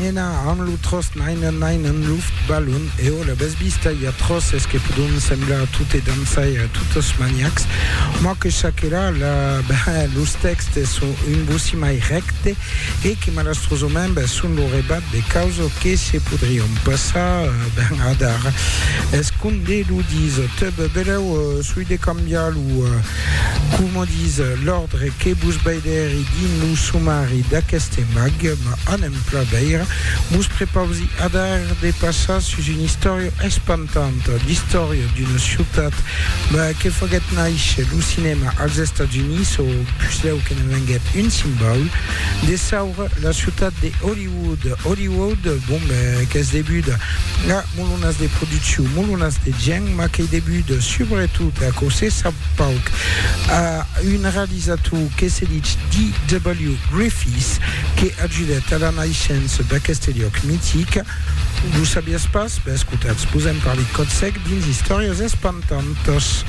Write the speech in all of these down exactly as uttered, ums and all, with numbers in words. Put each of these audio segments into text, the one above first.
nena am lutros nine nine Luftballon e o la besbista ia tros es che podon sembla tutte danzai tutte maniacs ma che sakela la los texte sono un bussi mai recte e che malastrosamente sono lo rebat de causa che se podrion passar ben adar esconde lo dis tebe beleu sui de cambial ou come dis l'ordre che bus baider din lu sumari d'aqueste mag ma anem plabeir bus prepausi adar de passar sus une historia espantante l'historia d'una ciutat ma che foget naix lo cinema als Estats Unis o pusleu che ne venget un simbol de saure la ciutat de Hollywood Hollywood bon ben qu'es début la molunas de production molunas de gen ma che début sobretot a cause sa pauc a un realizator che se dice D W Griffiths che ajudat a la naixença d'aquest lloc mític. Vous sabies pas? Ben, escoltats, posem parler cot sec dins històries espantantes.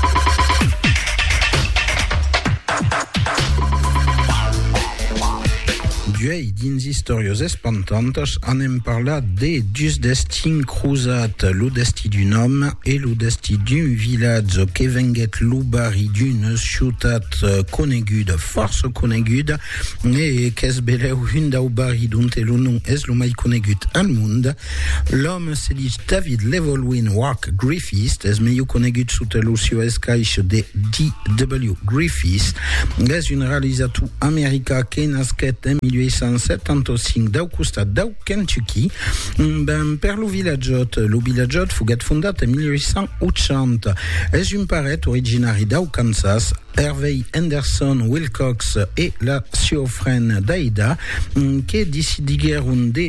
Duei dins historios espantantes anem parlar de dus destin cruzat, lo desti d'un homme e lo desti d'un village che venget lo bari d'una ciutat coneguda, força coneguda e qu'es beleu un dau bari donte lo nom es lo mai conegut al mund. L'homme se dice David Llewellyn Wack Griffiths, es meglio conegut sota lo seu escaix de D W Griffiths, es un realizator americà che nasquet en mille huit cent settantacinc dau costat dau Kentucky. Ben, per lo villagiot, lo villagiot fuget fondat en mille huit cent ottanta. Es un paret originari dau Kansas, Hervey Henderson Wilcox e la sua frena Daida che decidigueron de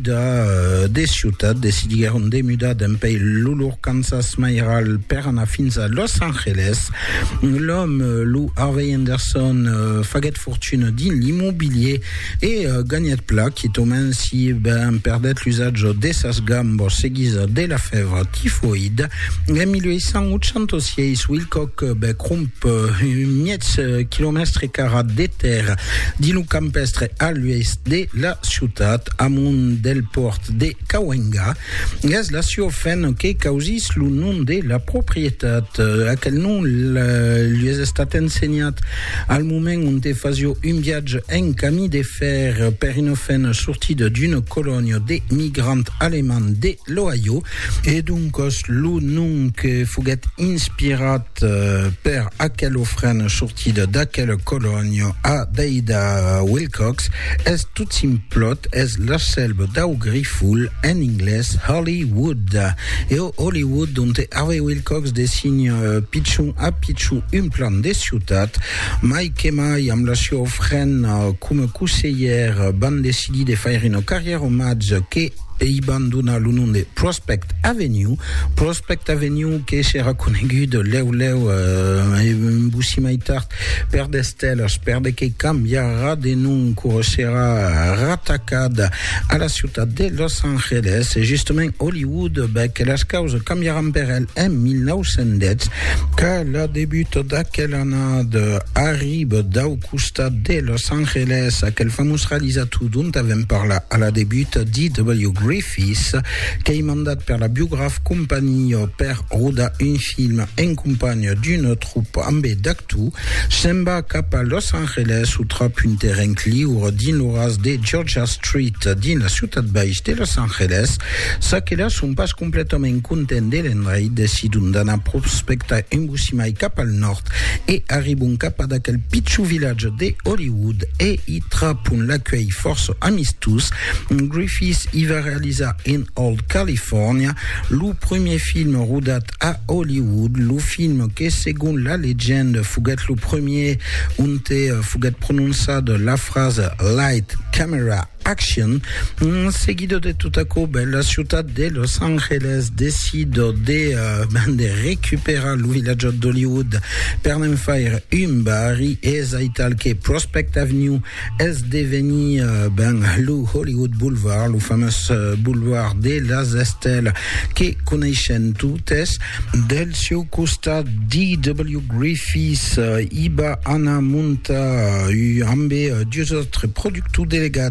muda de ciutat, decidigueron de muda d'en pei l'olor Kansas mairal per anar fins a Los Angeles. L'homme, lo Hervey Henderson, faget fortuna din l'immobilier e uh, gagnet pla qui tomen si ben perdet l'usage de sas gambos seguisa de la fèvre tifoide. En mille huit cent ottantosei Wilcox ben crump miets kilomètres carat de terre di lo campestre a l'ouest de la ciutat amunt del port de Cahuenga. Es la sua fen che causis lo nom de la proprietat. Aquel nom lui es estat ensenyat al moment on te fazio un viatge en camí de fer per una fen sortida d'una colònia de migrants alemands de l'Ohio e donc lo nom que foguet inspirat per aquel ofren sortida d'aquella colònia a Daida Wilcox es tout simplot es la selva dau griful en anglès Hollywood e Hollywood donde Hervey Wilcox dessine pitchou a pitchou un plan de ciutat mai que mai amb la sua ofren come conseller van decidir de fer una carriera omatge que e i van donar lo nom de Prospect Avenue. Prospect Avenue que s'era conegut leu leu eh, un bussi mai tard per d'esteles, per de que canviarà de nom, que serà ratacada a la ciutat de Los Angeles e justament Hollywood ben, que les causes canviaran per el en mille nou cents deu que la debut d'aquella annada arriba dau costat de Los Angeles aquel famós realizator d'on avem parlat a la debut D W Griffiths che è mandat per la biographe compagnie per rodar un film en compagnie d'una troupe amb d'actu se'n va cap a Los Angeles o trap un terreny lliure din l'horas de Georgia Street din la ciutat baix de Los Angeles sa que là son pas completament content de l'endreit decidun d'anar prospectar un bussi mai cap al nord e arribun cap a d'aquel pitjor village de Hollywood e hi trapun l'accueil força amistós. Griffiths hi va realitzar en Old California lo primer film rodat a Hollywood, lo film que segon la légende fuget lo premier on te fuget prononciat la frase Light Camera Action. Seguido de tout a coup, ben, la ciutat de Los Angeles decide de, uh, ben, de recuperar lo village d'Hollywood per nem faire un bari es aital que Prospect Avenue es deveni uh, ben, lo Hollywood Boulevard, lo fameux uh, boulevard de las Estelles que coneixen totes. Del seu costat D W Griffiths uh, hi va anar muntar uh, amb uh, dos altres productors delegats, Tom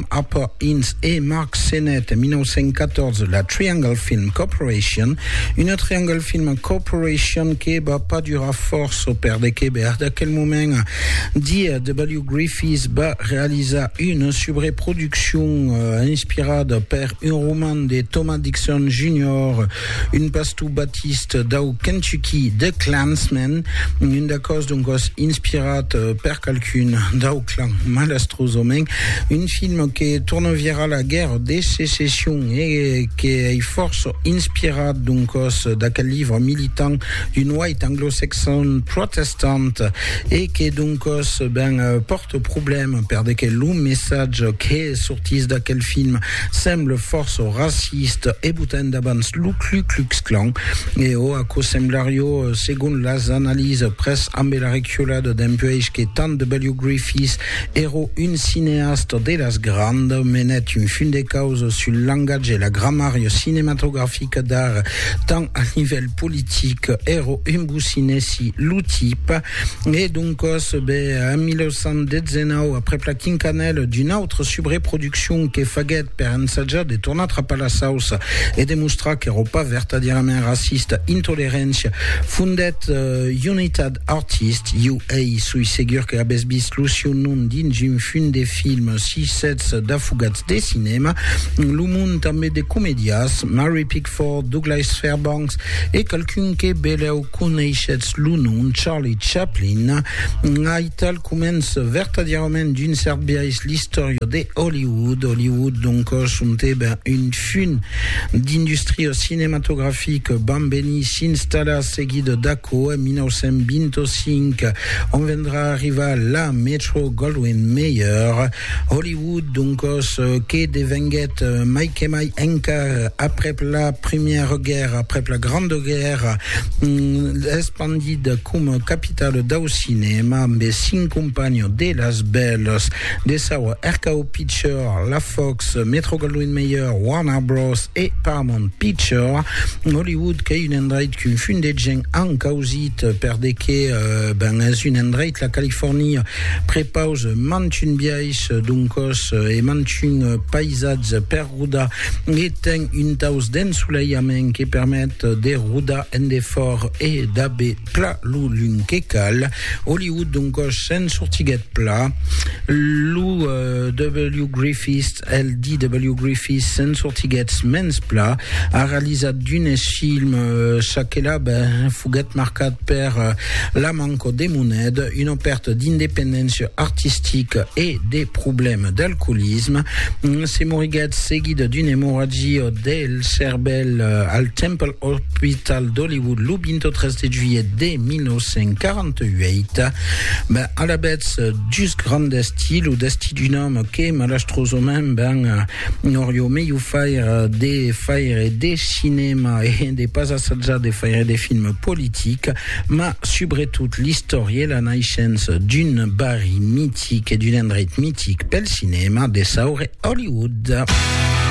Tom Harper Ince et Mark Sennett en dix-neuf cent quatorze, la Triangle Film Corporation, une Triangle Film Corporation qui va pas durer à force au père de Québec. À quel moment D W Griffiths va réaliser une subreproduction euh, inspirée par un roman de Thomas Dixon junior, une pastou baptiste d'au Kentucky, The Clansman, une de cause donc inspirée par quelqu'un d'au clan Malastro-Zomen, une film qui tourne vers la guerre des sécessions et qui est force inspirée donc d'un livre militant d'une white anglo-saxon protestante et qui donc ben porte problème per de quel long message qui est sorti de quel film semble force raciste et boutin d'avance lu Ku Klux Klan et au a semblario secondo las analyses presse amb la reculade d'un peuage que tant de W. Griffiths héros une cinéaste de las grandes menait une fin de cause sur le langage et la grammaire cinématographique d'art tant à niveau politique héros un boussiné si l'outype et donc en dix-neuf cent dix-neuf après la quinquennale d'une autre subreproduction que faguet per ensajar de tornar a la sauce et demostrar que era pas vertadièrement raciste intolérance fundet uh, United Artists U A sui segur que abes bis Lucio non dins un fin de film six sets d'afugats de cinéma l'umun també de comèdias Mary Pickford, Douglas Fairbanks et quelqu'un que beleu coneixets l'unon Charlie Chaplin a ital comença vertadièrement d'une certaine biais l'histoire de Hollywood Hollywood donc sont ben une fin d'industrie cinématographique bambeni s'installa seguide d'Aco en dix-neuf cent vingt-cinq on viendra arriver la Metro Goldwyn Mayer Hollywood donc qui devenait Mike et Mike enca après la première guerre après la grande guerre expandide comme capitale du cinéma mais cinq compagnies de las belles de Sauer R K O Pictures, la Fox, Metro Goldwyn Mayer, Warner Bros et Paramount Pictures Hollywood qui est une endroit qu'une fin de gens en causite per de que euh, ben une endroit la Californie prépause mantune biais donc et mantune paysage per ruda et ten une taus d'ensoleillement qui permettent des ruda en des forts et d'abe plat l'ulun kekal Hollywood donc sen sortiguet plat Lou euh, W. Griffiths L D W. Griffiths sen sortiguet mens plat a réalisé d'une film euh, chaque là ben fouguet marqué per euh, la manque des monnaies une perte d'indépendance artistique et des problèmes d'alcoolisme c'est moriguet seguide d'une hémorragie del cervell euh, al Temple Hospital d'Hollywood le vingt-treize juillet de dix-neuf cent quarante-huit ben à la bête du grand style ou d'esti d'un homme qui malastreusement ben n'aurait mieux faire des faire et des cinéma et des pas assaggiar de faire des films politiques mais surtout l'histoire et la naissance d'une barre mythique et d'une endroit mythique pel cinéma de Sauer Hollywood.